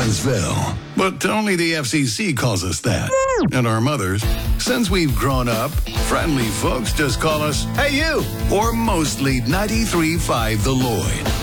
Collinsville. But only the FCC calls us that. And our mothers, since we've grown up, friendly folks just call us, "Hey, you!" Or mostly 93.5 The Lloyd.